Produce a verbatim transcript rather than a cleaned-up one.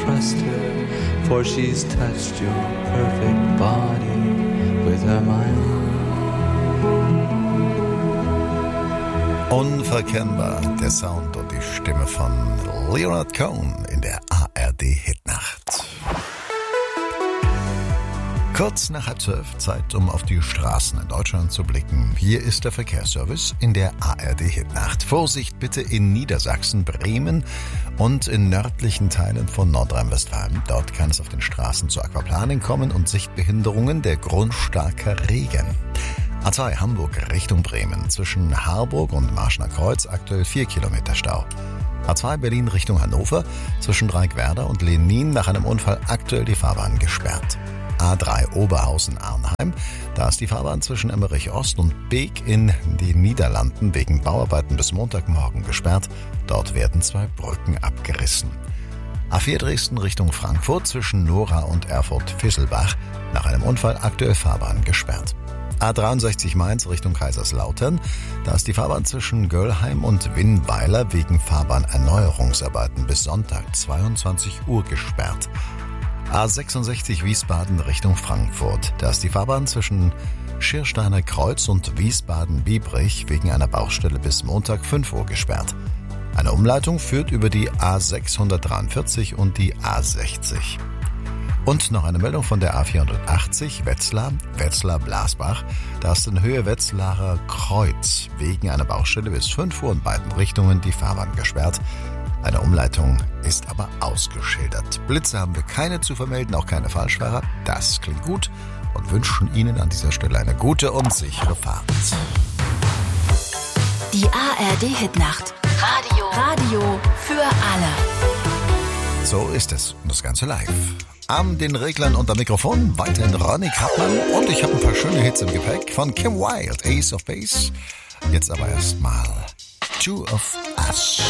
trust her, for she's touched your perfect body with her mind. Unverkennbar der Sound und die Stimme von Leonard Cohen in der A R D-Hitnacht. Kurz nach halb zwölf, Zeit, um auf die Straßen in Deutschland zu blicken. Hier ist der Verkehrsservice in der A R D-Hitnacht. Vorsicht bitte in Niedersachsen, Bremen und in nördlichen Teilen von Nordrhein-Westfalen. Dort kann es auf den Straßen zu Aquaplaning kommen und Sichtbehinderungen der grundstarker Regen. A zwei Hamburg Richtung Bremen. Zwischen Harburg und Marschner Kreuz aktuell vier Kilometer Stau. A zwei Berlin Richtung Hannover. Zwischen Dreieckwerder und Lenin nach einem Unfall aktuell die Fahrbahn gesperrt. A drei Oberhausen-Arnheim. Da ist die Fahrbahn zwischen Emmerich Ost und Beek in den Niederlanden wegen Bauarbeiten bis Montagmorgen gesperrt. Dort werden zwei Brücken abgerissen. A vier Dresden Richtung Frankfurt zwischen Nora und Erfurt-Fisselbach. Nach einem Unfall aktuell Fahrbahn gesperrt. A dreiundsechzig Mainz Richtung Kaiserslautern. Da ist die Fahrbahn zwischen Göllheim und Winnweiler wegen Fahrbahnerneuerungsarbeiten bis Sonntag zweiundzwanzig Uhr gesperrt. A sechsundsechzig Wiesbaden Richtung Frankfurt. Da ist die Fahrbahn zwischen Schiersteiner Kreuz und Wiesbaden-Biebrich wegen einer Baustelle bis Montag fünf Uhr gesperrt. Eine Umleitung führt über die A sechshundertdreiundvierzig und die A sechzig. Und noch eine Meldung von der A vierhundertachtzig Wetzlar, Wetzlar-Blasbach. Da ist in Höhe Wetzlarer Kreuz wegen einer Baustelle bis fünf Uhr in beiden Richtungen die Fahrbahn gesperrt. Eine Umleitung ist aber ausgeschildert. Blitze haben wir keine zu vermelden, auch keine Falschfahrer. Das klingt gut und wünschen Ihnen an dieser Stelle eine gute und sichere Fahrt. Die A R D-Hitnacht. Radio. Radio für alle. So ist es. Und das Ganze live. An den Reglern und am Mikrofon weiterhin Ronny Kappmann. Und ich habe ein paar schöne Hits im Gepäck von Kim Wilde, Ace of Base. Jetzt aber erstmal Two of Us.